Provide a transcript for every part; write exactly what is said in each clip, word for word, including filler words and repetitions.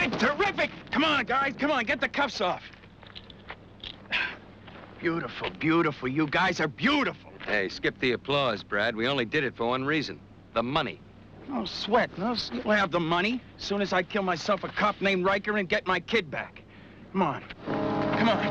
right, terrific! Come on, guys, come on, get the cuffs off. Beautiful, beautiful. You guys are beautiful. Hey, skip the applause, Brad. We only did it for one reason. The money. No sweat. No, you'll have the money as soon as I kill myself a cop named Riker and get my kid back. Come on. Come on.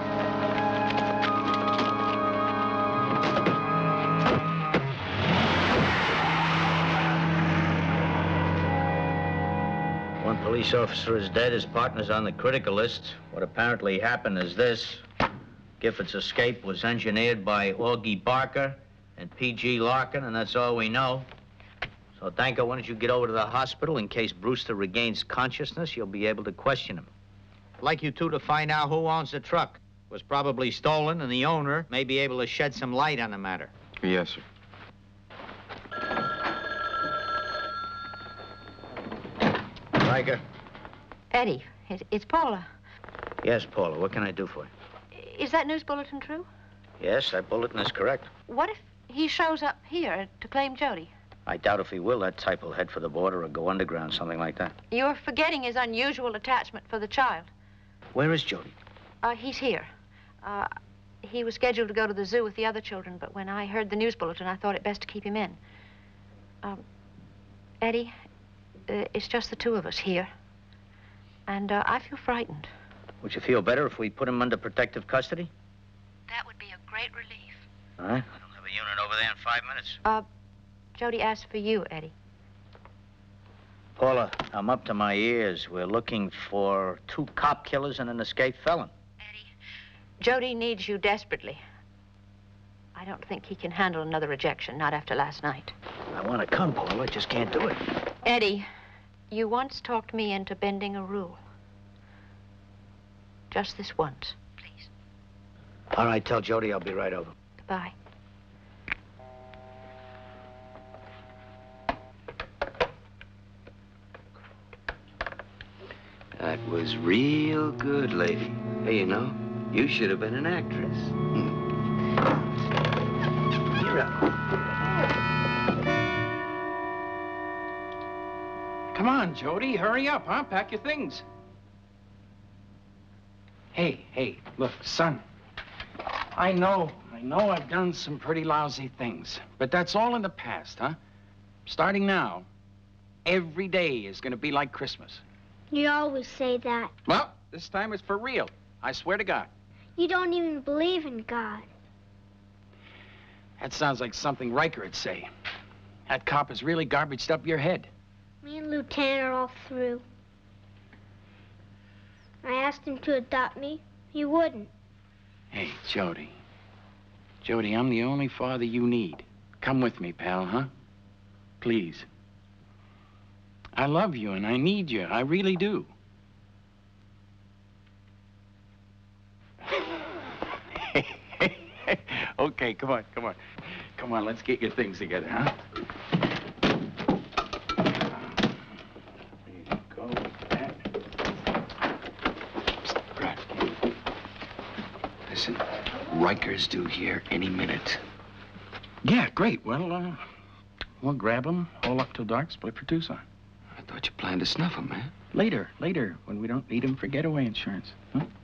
One police officer is dead. His partner's on the critical list. What apparently happened is this. Gifford's escape was engineered by Augie Barker and P G Larkin, and that's all we know. So, Danko, why don't you get over to the hospital? In case Brewster regains consciousness, you'll be able to question him. I'd like you two to find out who owns the truck. It was probably stolen, and the owner may be able to shed some light on the matter. Yes, sir. Riker? Eddie, it, it's Paula. Yes, Paula. What can I do for you? Is that news bulletin true? Yes, that bulletin is correct. What if he shows up here to claim Jody? I doubt if he will. That type will head for the border or go underground, something like that. You're forgetting his unusual attachment for the child. Where is Jody? Uh, he's here. Uh, he was scheduled to go to the zoo with the other children, but when I heard the news bulletin, I thought it best to keep him in. Um, Eddie, uh, it's just the two of us here. And uh, I feel frightened. Would you feel better if we put him under protective custody? That would be a great relief. All right. I'll have a unit over there in five minutes. Uh, Jody asked for you, Eddie. Paula, I'm up to my ears. We're looking for two cop killers and an escaped felon. Eddie, Jody needs you desperately. I don't think he can handle another rejection, not after last night. I want to come, Paula. I just can't do it. Eddie, you once talked me into bending a rule. Just this once, please. All right, tell Jody I'll be right over. Goodbye. That was real good, lady. Hey, you know, you should have been an actress. Hero. Come on, Jody, hurry up, huh? Pack your things. Hey, hey, look, son. I know, I know I've done some pretty lousy things, but that's all in the past, huh? Starting now, every day is gonna be like Christmas. You always say that. Well, this time it's for real. I swear to God. You don't even believe in God. That sounds like something Riker would say. That cop has really garbaged up your head. Me and Lieutenant are all through. I asked him to adopt me. He wouldn't. Hey, Jody. Jody, I'm the only father you need. Come with me, pal, huh? Please. I love you and I need you. I really do. Okay, come on, come on. Come on, let's get your things together, huh? There you go with that. Brad. Listen, Riker's due here any minute. Yeah, great. Well, uh, we'll grab him, hold up till dark, split for Tucson. I thought you planned to snuff him, man. Later, later, when we don't need him for getaway insurance. Huh?